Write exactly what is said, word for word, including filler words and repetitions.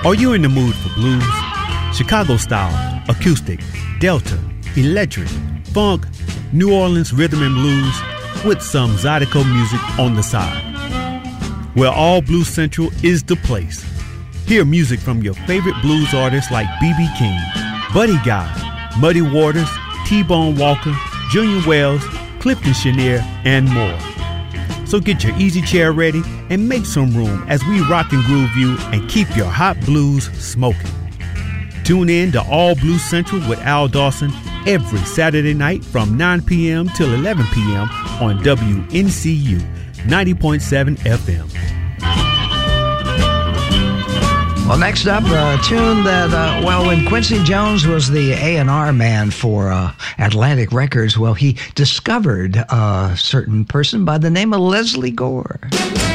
Are you in the mood for blues? Chicago style, acoustic, Delta, electric, funk, New Orleans rhythm and blues with some Zydeco music on the side. Well, All Blues Central is the place. Hear music from your favorite blues artists like B B King, Buddy Guy, Muddy Waters, T-Bone Walker, Junior Wells, Clifton Chenier, and more. So get your easy chair ready and make some room as we rock and groove you and keep your hot blues smoking. Tune in to All Blues Central with Al Dawson every Saturday night from nine p.m. till eleven p.m. on W N C U ninety point seven F M. Well, next up, a tune that, uh, well, when Quincy Jones was the A and R man for uh, Atlantic Records, well, he discovered a certain person by the name of Leslie Gore.